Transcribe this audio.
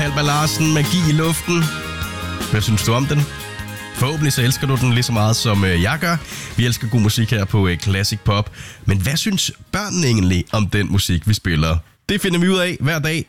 Halvard Larsen, Magi i luften. Hvad synes du om den? Forhåbentlig så elsker du den lige så meget, som jeg gør. Vi elsker god musik her på Classic Pop. Men hvad synes børnene egentlig om den musik, vi spiller? Det finder vi ud af hver dag